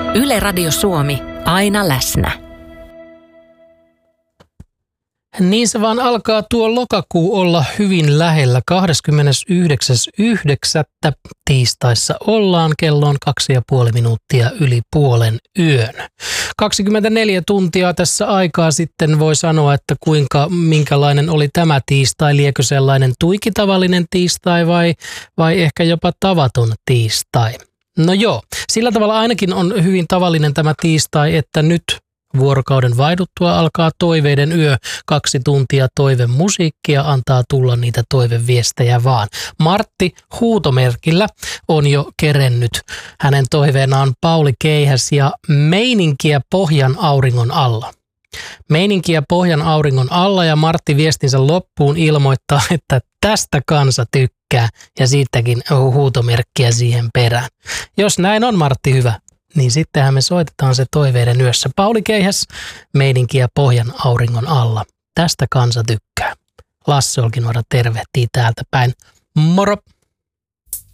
Yle Radio Suomi, aina läsnä. Niin se vaan alkaa tuo lokakuu olla hyvin lähellä. 29.9. tiistaissa ollaan, kello on 2,5 minuuttia yli puolen yön. 24 tuntia tässä aikaa sitten voi sanoa, että minkälainen oli tämä tiistai. Liekö sellainen tuikitavallinen tiistai vai ehkä jopa tavaton tiistai? No joo, sillä tavalla ainakin on hyvin tavallinen tämä tiistai, että nyt vuorokauden vaihduttua alkaa toiveiden yö, 2 tuntia toivemusiikkia, antaa tulla niitä toiveviestejä vaan. Martti huutomerkillä on jo kerennyt. Hänen toiveenaan on Pauli Keihäs ja Meininkiä pohjan auringon alla. Meininkiä pohjan auringon alla, ja Martti viestinsä loppuun ilmoittaa, että tästä kansa tykkää, ja siitäkin huutomerkkiä siihen perään. Jos näin on, Martti, hyvä, niin sittenhän me soitetaan se toiveiden yössä. Pauli Keihäs, Meininkiä pohjan auringon alla. Tästä kansa tykkää. Lasse Olkinuora tervehtii täältä päin. Moro!